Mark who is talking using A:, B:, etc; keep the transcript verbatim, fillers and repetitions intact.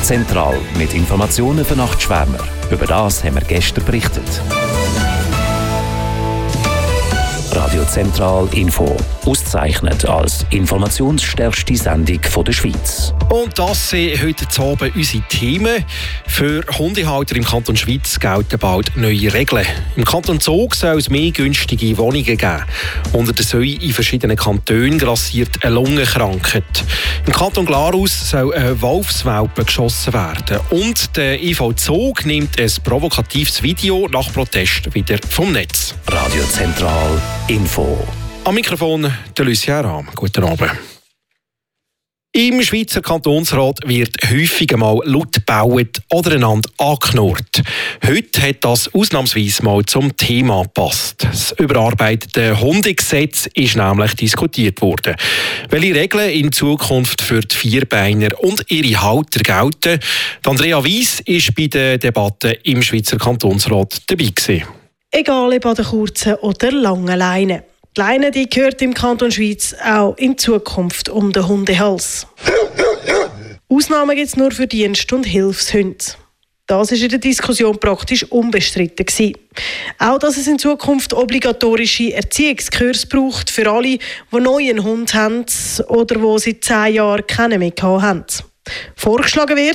A: Zentral mit Informationen für Nachtschwärmer. Über das haben wir gestern berichtet. Radio Zentral Info. Ausgezeichnet als informationsstärkste Sendung der Schweiz.
B: Und das sind heute Abend unsere Themen. Für Hundehalter im Kanton Schweiz gelten bald neue Regeln. Im Kanton Zug soll es mehr günstige Wohnungen geben. Unter den Säuen in verschiedenen Kantonen grassiert eine Lungenkrankheit. Im Kanton Glarus soll ein Wolfswelpe geschossen werden. Und der I V Zug nimmt ein provokatives Video nach Protest wieder vom Netz.
A: Radio Zentral Info.
B: Am Mikrofon der Lucien Rahm. Guten Abend. Im Schweizer Kantonsrat wird häufig einmal laut gebaut oder einander angeknurrt. Heute hat das ausnahmsweise mal zum Thema gepasst. Das überarbeitete Hundegesetz ist nämlich diskutiert worden. Welche Regeln in Zukunft für die Vierbeiner und ihre Halter gelten? Andrea Weiss war bei der Debatte im Schweizer Kantonsrat dabei gewesen.
C: Egal ob an der kurzen oder langen Leine. Die Leine die gehört im Kanton Schweiz auch in Zukunft um den Hundehals. Ausnahmen gibt es nur für Dienst- und Hilfshunde. Das war in der Diskussion praktisch unbestritten gewesen. Auch, dass es in Zukunft obligatorische Erziehungskurse braucht für alle, die neu einen Hund haben oder die seit zehn Jahren keinen mehr haben. Vorgeschlagen wird,